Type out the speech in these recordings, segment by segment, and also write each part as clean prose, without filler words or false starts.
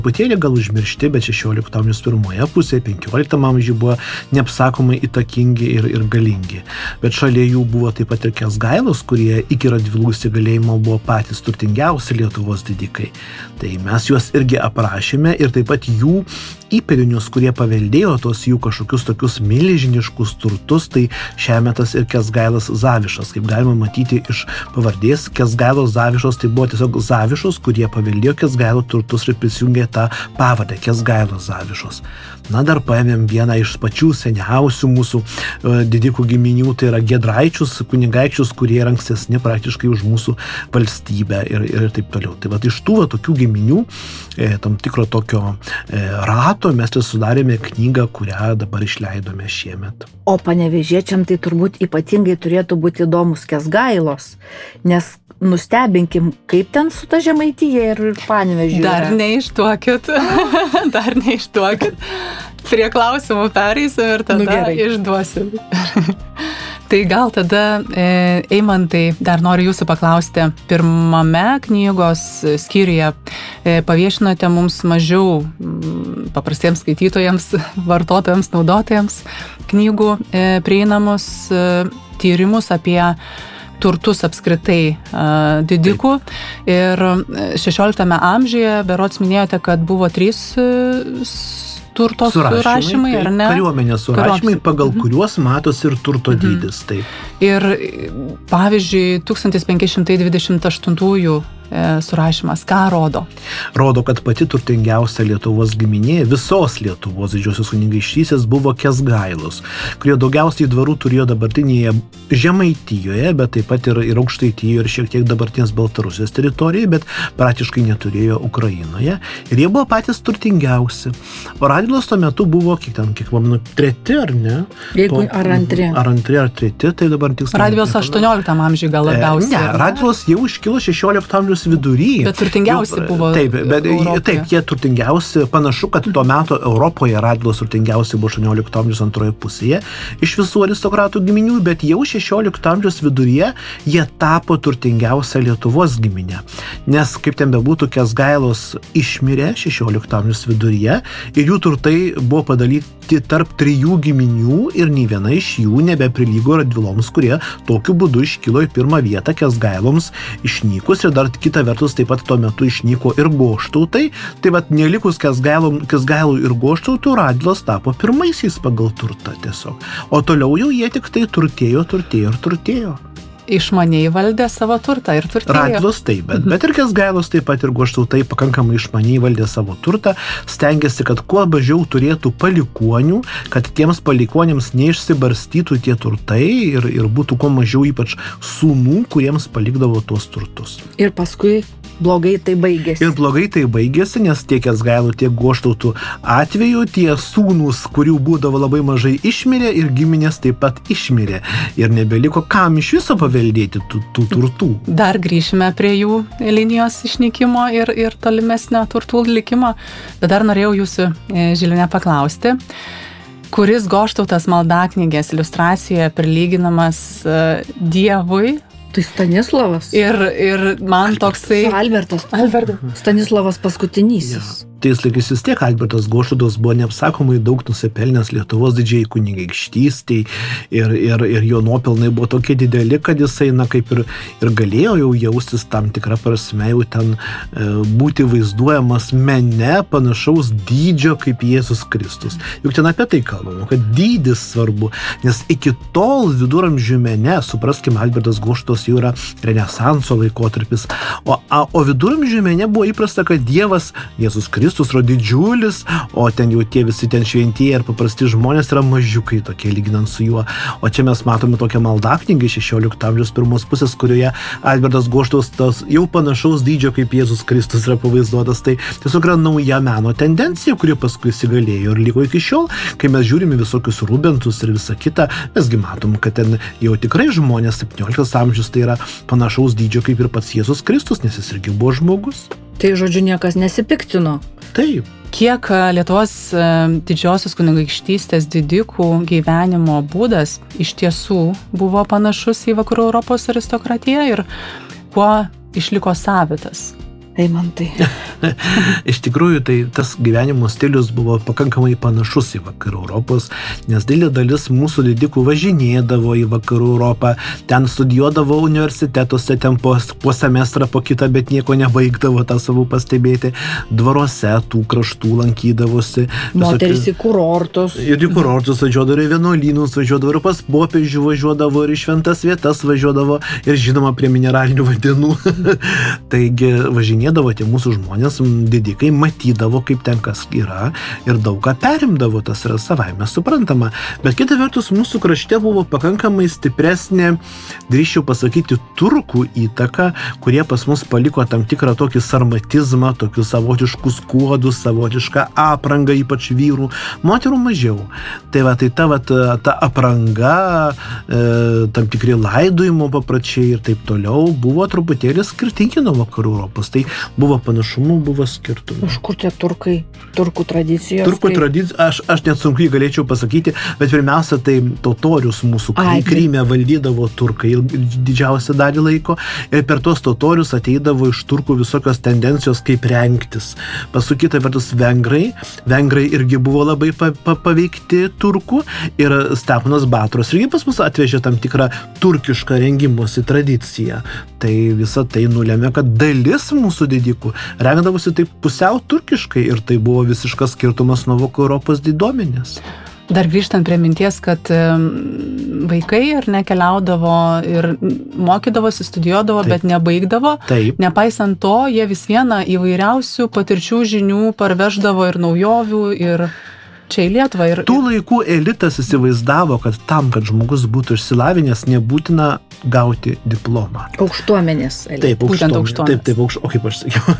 truputėlį gal užmiršti, bet 16 amžiaus pirmoje pusėje, 15 amžiuje buvo neapsakomai įtakingi ir galingi. Bet šalia jų buvo taip pat ir Kęsgailos, kurie iki Radvilų įsigalėjimo buvo patys turtingiausi Lietuvos didikai. Tai mes juos irgi aprašėme ir taip pat jų įpėdinius, kurie paveldėjo tos jų kažkokius tokius milžiniškus turtus, tai Šemetas ir Kęsgailas Zavišas. Kaip galima matyti iš pavardės, Kęsgailos Zavišos tai buvo tiesiog Zavišos, kurie paveldėjo Kęsgailo turtus ir prisijungė tą pavardę Kęsgailos Zavišos. Na, dar paėmėm vieną iš pačių seniausių mūsų didikų giminių, tai yra Giedraičius, kunigaikščius, kurie yra ankstesni praktiškai už mūsų valstybę ir taip toliau. Tai vat iš tų tokių giminių, tam tikro tokio rato, mes čia sudarėme knygą, kurią dabar išleidome šiemet. O panevėžiečiam tai turbūt ypatingai turėtų būti įdomus Kęsgailos, nes nustebinkim, kaip ten su ta Žemaitija ir Panevėžiu. Dar neišduokit. Dar neišduokit. Prie klausimų pereisim ir tada išduosim. Tai gal tada, Eimantai, dar noriu jūsų paklausti. Pirmame knygos skyriuje paviešinote mums mažiau paprastiems skaitytojams, vartotojams, naudotojams knygų prieinamus tyrimus apie turtus apskritai didikų. Ir 16 amžiuje berods minėjote, kad buvo 3 turto surašymai, ar ne? Kariuomenės surašymai, pagal kuriuos matosi ir turto dydis. Taip. Ir pavyzdžiui, 1528 surašymas, ką rodo? Rodo, kad pati turtingiausia Lietuvos giminė, visos Lietuvos didžiosios kunigaikštystės buvo Kęsgailos, kurie daugiausiai dvarų turėjo dabartinėje Žemaitijoje, bet taip pat ir Aukštaitijoje ir šiek tiek dabartinės Baltarusijos teritorijoje, bet praktiškai neturėjo Ukrainoje. Ir jie buvo patys turtingiausi. O Radvilos tuo metu buvo, kiek pamenu, 3, ar ne? Jeigu ar 2. Ar 2 ar 3, tai dabar tiksliai. Radvilos 18 amžiuje gal labiausiai. Ne, Radvilos jau iškilo 16 amžiaus vidury. Bet turtingiausi buvo. Taip, jie turtingiausi, panašu, kad tuo metu Europoje Radvilos turtingiausi buvo 18 amžiaus antroje pusėje iš visų aristokratų giminių, bet jau 16 amžiaus viduryje jie tapo turtingiausia Lietuvos giminė. Nes, kaip ten bebūtų, Kęsgailos išmirė 16 amžiaus viduryje ir jų turtai buvo padalyti tarp 3 giminių ir nei viena iš jų nebeprilygo Radviloms, kurie tokiu būdu iškilo į pirmą vietą Kęsgailoms išnykus ir dar kita vertus taip pat tuo metu išnyko ir Goštautai. Tai vat nelikus Kęsgailų ir Goštautų, Radvilos tapo pirmaisiais pagal turtą tiesiog. O toliau jau jie tik tai turtėjo. Išmaniai valdė savo turtą ir turtėjo. Radvilos taip, bet ir Kęsgailos taip pat ir Goštautai pakankamai išmaniai valdė savo turtą, stengiasi, kad kuo mažiau turėtų palikuonių, kad tiems palikuoniams neišsibarstytų tie turtai ir būtų kuo mažiau ypač sūnų, kuriems palikdavo tuos turtus. Ir paskui blogai tai baigėsi. Ir blogai tai baigėsi, nes tiek Kęsgailų, tiek Goštautų atveju tie sūnūs, kurių būdavo labai mažai, išmirė ir giminės taip pat išmirė. Ir nebeliko kam iš viso paveldėti tų turtų. Dar grįšime prie jų linijos išnykimo ir tolimesnio turtų likimo. Bet dar norėjau jūsų, Žilinė, paklausti. Kuris Goštautas maldaknygės iliustracijoje prilyginamas Dievui? Tai Stanislavas. Ir man toksai... Albertas. Stanislavas paskutinysis. Tais laikais vis tiek Albertas Goštautas buvo neapsakomai daug nusipelnęs Lietuvos didžiai kunigaikštystei ir jo nuopelnai buvo tokie dideli, kad jisai, kaip ir galėjo jau jaustis tam tikrą prasme, jau ten būti vaizduojamas mene panašaus dydžio kaip Jėzus Kristus. Juk ten apie tai kalbama, kad dydis svarbu, nes iki tol viduramžių mene, supraskim, Albertas Goštautas jau yra Renesanso laikotarpis, o viduramžių mene buvo įprasta, kad Dievas, Jėzus Kristus, yra didžiulis, o ten jau tie visi ten šventieji ir paprasti žmonės yra mažiukai tokie lyginant su juo. O čia mes matome tokią maldaknygę 16 amžiaus pirmos pusės, kurioje Albertas Goštautas jau panašaus dydžio kaip Jėzus Kristus yra pavaizduotas. Tai tiesiog yra nauja meno tendencija, kuri paskui įsigalėjo ir liko iki šiol. Kai mes žiūrime visokius Rubentus ir visą kitą, mesgi matom, kad ten jau tikrai žmonės 17 amžius tai yra panašaus dydžio kaip ir pats Jėzus Kristus, nes jis irgi buvo žmogus. Tai žodžiu niekas nesipiktino. Taip. Kiek Lietuvos didžiosios kunigaikštystės didikų gyvenimo būdas iš tiesų buvo panašus į Vakarų Europos aristokratiją ir kuo išliko savitas? Eimantai. Iš tikrųjų, tai tas gyvenimo stilius buvo pakankamai panašus į Vakarų Europos, nes didelė dalis mūsų didikų važinėdavo į Vakarų Europą, ten studijuodavo universitetuose, ten po semestrą, po kitą, bet nieko nebaigdavo, tą savo pastebėti, dvaruose tų kraštų lankydavosi. Moteris į kurortus. Ir į kurortus važiuodavo, ir vienuolynus važiuodavo, ir pas popiežių važiuodavo, ir į šventas vietas važiuodavo, ir žinoma prie mineralinių vandenų. Taigi važinėdavo tie mūsų žmonės, didikai, matydavo, kaip ten kas yra, ir daug ką perimdavo, tas yra savaime suprantama. Bet kita vertus, mūsų krašte buvo pakankamai stipresnė, drįsčiau pasakyti, turkų įtaka, kurie pas mus paliko tam tikrą tokį sarmatizmą, tokius savotiškus kuodus, savotišką aprangą, ypač vyrų, moterų mažiau. Tai va, tai ta apranga, tam tikri laidojimo papročiai ir taip toliau buvo truputėlį skirtingi nuo Vakarų Europos. Tai buvo panašumų, buvo skirtumų. Iš kur tie turkai, turkų tradicijos? Turkų tradicijos, aš net sunkiai galėčiau pasakyti, bet pirmiausia, tai totorius mūsų Kryme valdydavo turkai didžiausią dalį laiko, ir per tuos totorius ateidavo iš turkų visokios tendencijos, kaip rengtis. Paskui kita vertus vengrai irgi buvo labai paveikti turkų, ir Steponas Batoras irgi pas mus atvežė tam tikrą turkišką rengimosi tradiciją. Tai visa tai nulėmė, kad dalis mūsų didikų rengdavosi taip pusiau turkiškai, ir tai buvo visiškas skirtumas nuo Vakarų Europos diduomenės. Dar grįžtant prie minties, kad vaikai ar nekeliaudavo ir mokydavosi, studijuodavo, Taip. Bet nebaigdavo. Taip. Nepaisant to, jie vis vieną įvairiausių patirčių, žinių parveždavo ir naujovių, ir čia į Lietuvą. Tų laikų elitas įsivaizdavo, kad tam, kad žmogus būtų išsilavinęs, nebūtina gauti diplomą. Aukštuomenės. Taip, Būtent aukštuomenės. o kaip aš sakiau,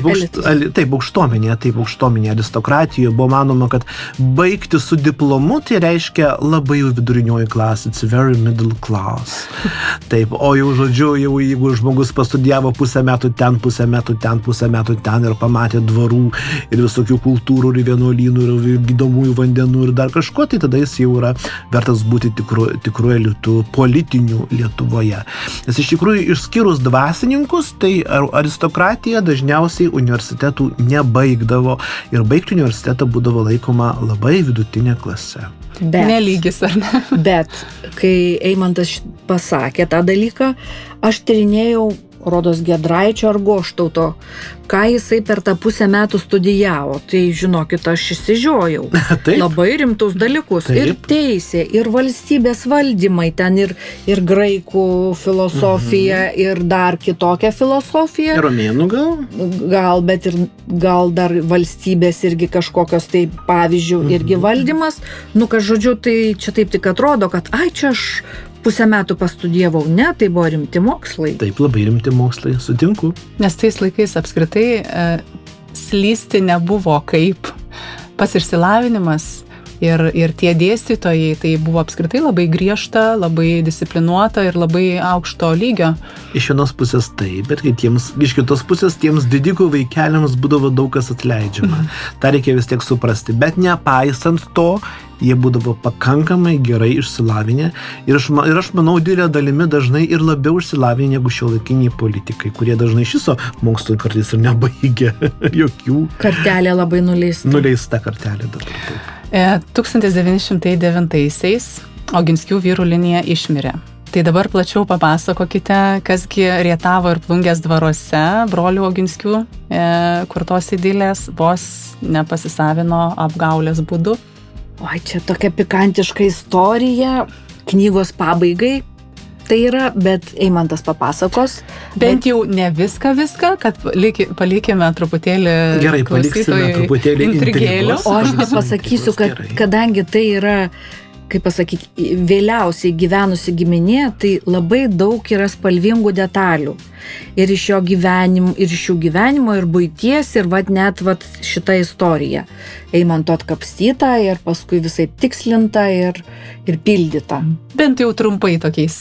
taip, aukštuomenė aristokratijoje buvo manoma, kad baigti su diplomu tai reiškia labai jau vidurinioji klasė, it's very middle class. Taip, o jau žodžiu, jeigu žmogus pastudijavo pusę metų ten, pusę metų ten ir pamatė dvarų ir visokių kultūrų ir vienuolynų ir gydomųjų vandenų ir dar kažko, tai tada jis jau yra vertas būti tikru elitu politiniu Lietuvoje. Nes iš tikrųjų, išskyrus dvasininkus, tai aristokratija dažniausiai universitetų nebaigdavo, ir baigti universitetą būdavo laikoma labai vidutinė klase. Nelygis, ar ne? Bet, kai Eimantas pasakė tą dalyką, aš tyrinėjau rodos Giedraičio ar Goštauto, ką jisai per tą pusę metų studijavo. Tai žinokit, aš išsižiojau. Labai rimtus dalykus. Taip. Ir teisė, ir valstybės valdymai, ten ir graikų filosofija, ir dar kitokia filosofija. Romėnų gal? Gal, bet ir gal dar valstybės irgi kažkokios tai pavyzdžių irgi valdymas. Nu, kad žodžiu, tai čia taip tik atrodo, kad čia aš pusę metų pastudijavau. Ne, tai buvo rimti mokslai. Taip, labai rimti mokslai, sutinku. Nes tais laikais apskritai slysti nebuvo kaip pats išsilavinimas ir tie dėstytojai, tai buvo apskritai labai griežta, labai disciplinuota ir labai aukšto lygio. Iš vienos pusės taip, bet iš kitos pusės tiems didikų vaikeliams būdavo daug kas atleidžiama. Ta reikia vis tiek suprasti, bet nepaisant to, jie būdavo pakankamai gerai išsilavinę ir aš manau, didelė dalimi dažnai ir labiau išsilavinę negu šiuolaikiniai politikai, kurie dažnai iš viso mokslo kartais ir nebaigia jokių. Kartelė labai nuleista. Nuleista kartelė dabar. Taip. 1909-aisiais Oginskių vyrų linija išmirė. Tai dabar plačiau papasakokite, kasgi rietavo ir Plungės dvaruose brolių Oginskių, kur tos idilės vos nepasisavino apgaulės būdu. Oi, čia tokia pikantiška istorija, knygos pabaigai tai yra, bet Eimantas papasakos. Bent jau ne viską, kad palikime truputėlį gerai, paliksime truputėlį intrigėlių. O aš pasakysiu, kad kadangi tai yra, kaip pasakyti, vėliausiai gyvenusi giminė, tai labai daug yra spalvingų detalių. Ir iš jo gyvenimo, ir iš jų gyvenimo, ir buities, ir net šita istorija. Eimanto atkapstyta ir paskui visai tikslinta ir pildyta. Bent jau trumpai tokiais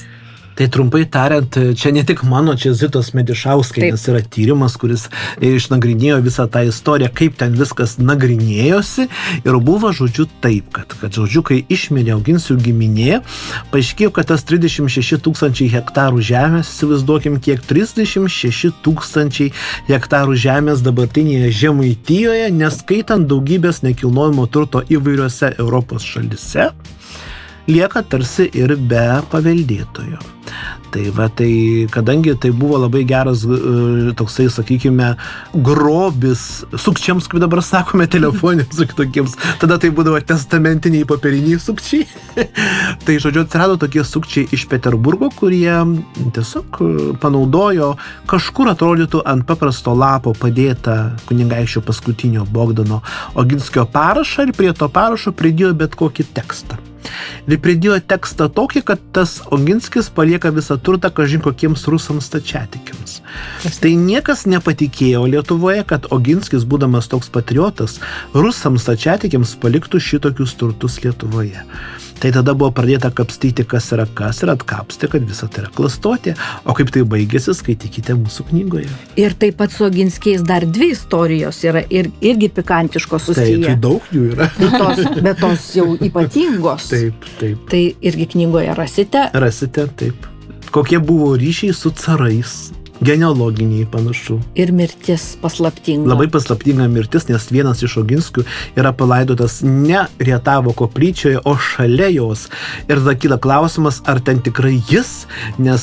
Tai trumpai tariant, čia ne tik mano, čia Zitos Medišauskienės yra tyrimas, kuris išnagrinėjo visą tą istoriją, kaip ten viskas nagrinėjosi ir buvo, žodžiu, taip, kad žodžiu, kai išmirė Oginskių giminė, paaiškėjo, kad tas 36 000 hektarų žemės, įsivaizduokim, kiek 36 000 hektarų žemės dabartinėje Žemaitijoje, neskaitant daugybės nekilnojamo turto įvairiose Europos šalyse, lieka tarsi ir be paveldėtojo. Tai kadangi tai buvo labai geras toksai, sakykime, grobis sukčiams, kaip dabar sakome, telefonėms ir tokiems, tada tai būdavo testamentiniai popieriniai sukčiai. Tai, žodžiu, atsirado tokie sukčiai iš Peterburgo, kurie tiesiog panaudojo kažkur atrodytų ant paprasto lapo padėtą kunigaikščio paskutinio Bogdano Oginskio parašą ir prie to parašo pridėjo bet kokį tekstą. Ir pridėjo tekstą tokį, kad tas Oginskis palieka visą turtą kažin kokiems rusams stačiatikiams. Tai niekas nepatikėjo Lietuvoje, kad Oginskis, būdamas toks patriotas, rusams stačiatikiams paliktų šitokius turtus Lietuvoje. Tai tada buvo pradėta kapstyti, kas yra kas, ir atkapstė, kad visa tai yra klastotė. O kaip tai baigėsi, skaitykite mūsų knygoje. Ir taip pat su Oginskiais dar 2 istorijos yra irgi pikantiškos susiję. Tai daug jų yra. Bet tos jau ypatingos. Taip. Tai irgi knygoje rasite. Rasite, taip. Kokie buvo ryšiai su carais. Genealoginiai panašu. Ir mirtis paslaptinga. Labai paslaptinga mirtis, nes vienas iš Oginskių yra palaidotas ne Rietavo koplyčioje, o šalia jos. Ir tada kyla klausimas, ar ten tikrai jis, nes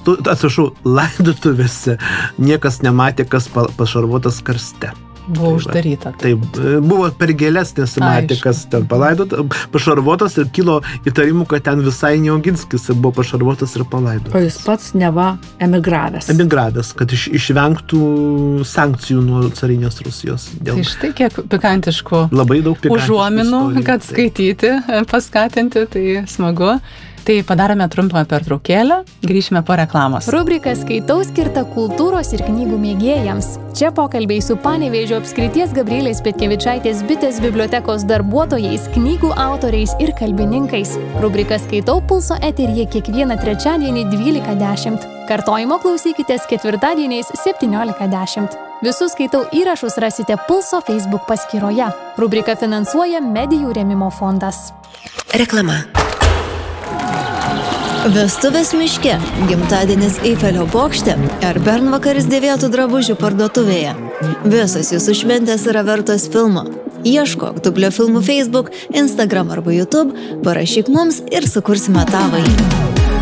laidotuvėse niekas nematė, kas pašarvotas karste. Buvo uždaryta. Taip, buvo per gėles nesimatė, kas ten pašarvotas ir kilo įtarimų, kad ten visai ne Oginskis buvo pašarvotas ir palaidotas. O jis pats neva emigravęs. Kad išvengtų sankcijų nuo carinės Rusijos. Tai štai kiek pikantiškų labai daug pikantiškų užuominų, kad skaityti, paskatinti, tai smagu. Tai padarome trumpą pertraukėlę, grįšime po reklamos. Rubrika Skaitau skirta kultūros ir knygų mėgėjams. Čia pokalbiai su Panevėžio apskrities Gabrielės Petkevičaitės bitės bibliotekos darbuotojais, knygų autoriais ir kalbininkais. Rubrika Skaitau Pulso eteryje kiekvieną trečiadienį 12:10. Kartojimo klausykitės ketvirtadieniais 17:10. Visus Skaitau įrašus rasite Pulso Facebook paskyroje. Rubrika finansuoja Medijų rėmimo fondas. Reklama. Vestuvės miške, gimtadienis Eifelio bokšte ar bernvakaris dėvėtų drabužių parduotuvėje. Visos jūsų šventės yra vertos filmo. Ieškok Dublio filmų Facebook, Instagram arba YouTube, parašyk mums ir sukursime tavąjį.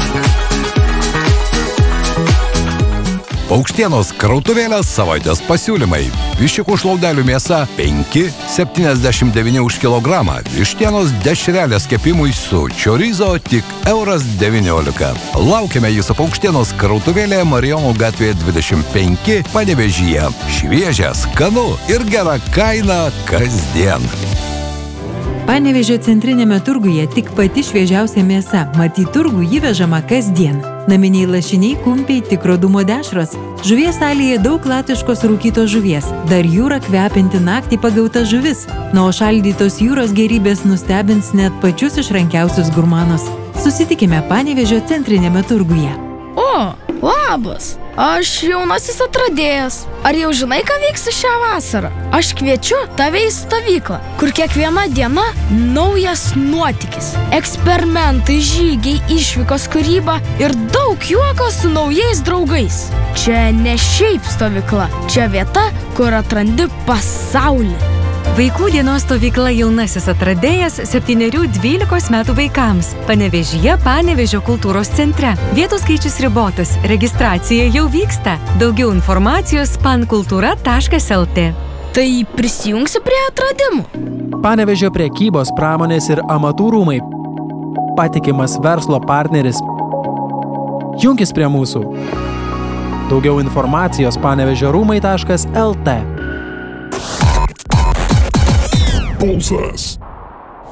Paukštienos krautuvėlės savaitės pasiūlymai. Viščiukų šlaudelių mėsa 5,79 už kilogramą. Vištienos dešrelės kepimui su čiorizo tik €19. Laukiame jūsų Paukštienos krautuvėlėje Marijonų gatvėje 25 Panevėžyje. Šviežia, skanu ir gera kaina kasdien. Panevėžio centrinėme turguje tik pati šviežiausia mėsa, mat į turgų įvežama kasdien. Naminiai lašiniai, kumpiai, tikro dūmo dešros. Žuvies salėje daug latviškos rūkytos žuvies, dar jūra kvepinti naktį pagauta žuvis. Na, o šaldytos jūros gerybės nustebins net pačius išrankiausius gurmanus. Susitikime Panevėžio centrinėme turguje. O, labas! Aš jaunasis atradėjas. Ar jau žinai, ką vyksi šią vasarą? Aš kviečiu tave į stovyklą, kur kiekviena diena naujas nuotykis. Eksperimentai, žygiai, išvykos, kūryba ir daug juoko su naujais draugais. Čia ne šiaip stovykla, čia vieta, kur atrandi pasaulį. Vaikų dienos stovykla Jaunasis atradėjas 7–12 metų vaikams. Panevėžyje Panevėžio kultūros centre. Vietų skaičius ribotas, registracija jau vyksta. Daugiau informacijos pankultūra.lt. Tai prisijungsi prie atradimų. Panevėžio prekybos, pramonės ir amatų rūmai. Patikimas verslo partneris. Junkis prie mūsų. Daugiau informacijos panevėžiorūmai.lt. Pulsas.